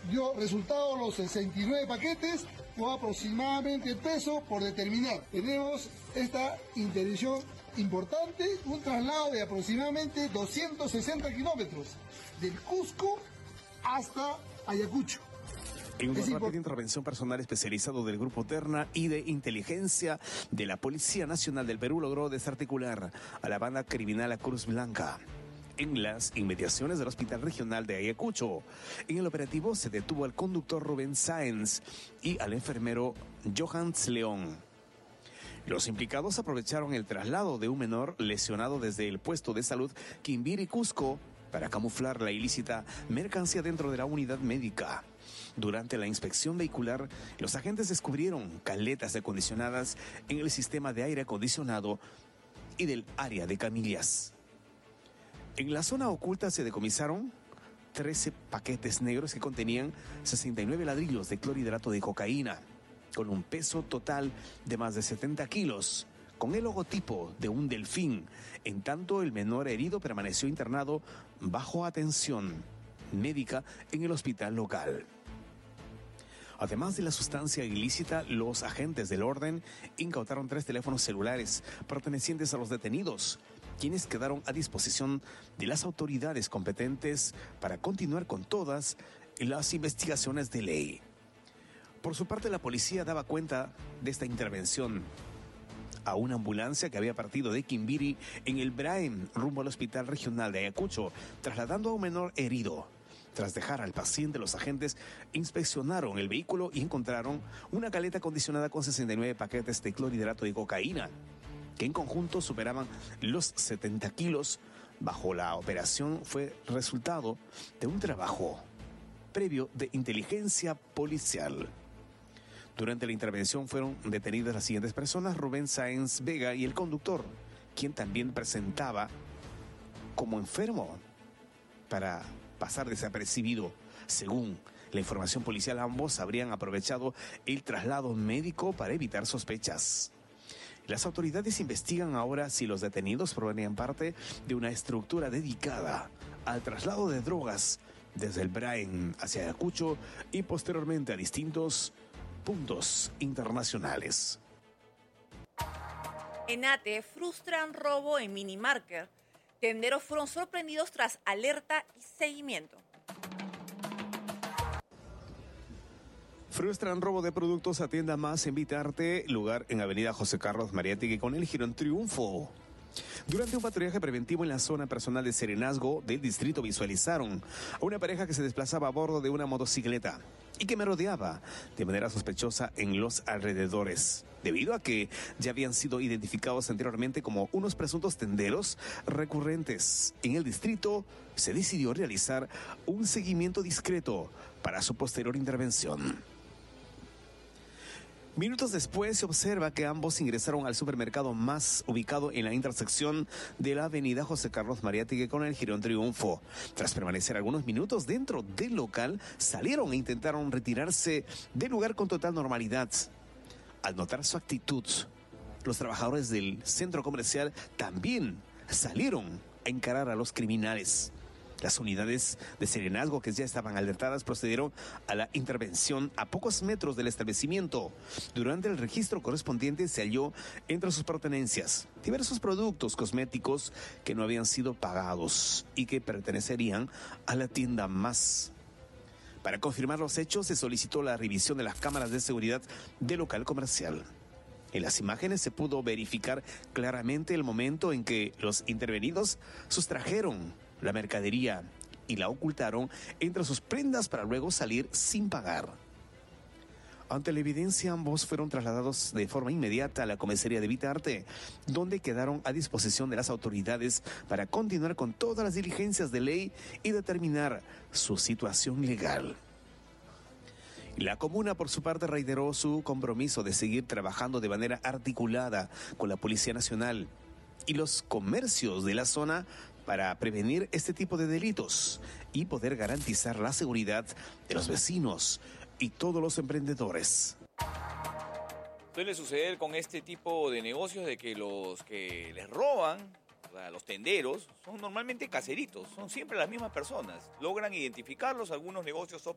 dio resultado los 69 paquetes, con aproximadamente el peso por determinar. Tenemos esta intervención importante, un traslado de aproximadamente 260 kilómetros, del Cusco hasta Ayacucho. En un rápido intervención personal especializado del Grupo Terna y de inteligencia de la Policía Nacional del Perú logró desarticular a la banda criminal La Cruz Blanca en las inmediaciones del Hospital Regional de Ayacucho. En el operativo se detuvo al conductor Rubén Sáenz y al enfermero Johans León. Los implicados aprovecharon el traslado de un menor lesionado desde el puesto de salud Quimbiri, Cusco, para camuflar la ilícita mercancía dentro de la unidad médica. Durante la inspección vehicular, los agentes descubrieron caletas acondicionadas en el sistema de aire acondicionado y del área de camillas. En la zona oculta se decomisaron 13 paquetes negros que contenían 69 ladrillos de clorhidrato de cocaína, con un peso total de más de 70 kilos, con el logotipo de un delfín. En tanto, el menor herido permaneció internado bajo atención médica en el hospital local. Además de la sustancia ilícita, los agentes del orden incautaron 3 teléfonos celulares pertenecientes a los detenidos, quienes quedaron a disposición de las autoridades competentes para continuar con todas las investigaciones de ley. Por su parte, la policía daba cuenta de esta intervención a una ambulancia que había partido de Quimbiri en el Braem rumbo al Hospital Regional de Ayacucho, trasladando a un menor herido. Tras dejar al paciente, los agentes inspeccionaron el vehículo y encontraron una caleta acondicionada con 69 paquetes de clorhidrato de cocaína, que en conjunto superaban los 70 kilos. Bajo la operación fue resultado de un trabajo previo de inteligencia policial. Durante la intervención fueron detenidas las siguientes personas: Rubén Sáenz Vega y el conductor, quien también presentaba como enfermo para pasar desapercibido. Según la información policial, ambos habrían aprovechado el traslado médico para evitar sospechas. Las autoridades investigan ahora si los detenidos provenían parte de una estructura dedicada al traslado de drogas desde el Braem hacia Ayacucho y posteriormente a distintos puntos internacionales. En Ate frustran robo en Minimarket. Tenderos fueron sorprendidos tras alerta y seguimiento. Frustran robo de productos a tienda más en Vitarte, lugar en Avenida José Carlos Mariátegui con el Girón Triunfo. Durante un patrullaje preventivo en la zona personal de Serenazgo del distrito, visualizaron a una pareja que se desplazaba a bordo de una motocicleta y que merodeaba de manera sospechosa en los alrededores, debido a que ya habían sido identificados anteriormente como unos presuntos tenderos recurrentes. En el distrito se decidió realizar un seguimiento discreto para su posterior intervención. Minutos después se observa que ambos ingresaron al supermercado más ubicado en la intersección de la avenida José Carlos Mariátegui con el Girón Triunfo. Tras permanecer algunos minutos dentro del local, salieron e intentaron retirarse del lugar con total normalidad. Al notar su actitud, los trabajadores del centro comercial también salieron a encarar a los criminales. Las unidades de Serenazgo, que ya estaban alertadas, procedieron a la intervención a pocos metros del establecimiento. Durante el registro correspondiente se halló entre sus pertenencias diversos productos cosméticos que no habían sido pagados y que pertenecerían a la tienda más. Para confirmar los hechos, se solicitó la revisión de las cámaras de seguridad del local comercial. En las imágenes se pudo verificar claramente el momento en que los intervenidos sustrajeron la mercadería y la ocultaron entre sus prendas para luego salir sin pagar. Ante la evidencia, ambos fueron trasladados de forma inmediata a la comisaría de Vitarte, donde quedaron a disposición de las autoridades para continuar con todas las diligencias de ley y determinar su situación legal. La comuna, por su parte, reiteró su compromiso de seguir trabajando de manera articulada con la Policía Nacional y los comercios de la zona para prevenir este tipo de delitos y poder garantizar la seguridad de los vecinos y todos los emprendedores. Suele suceder con este tipo de negocios de que los que les roban, o sea, los tenderos, son normalmente caseritos, son siempre las mismas personas. Logran identificarlos, algunos negocios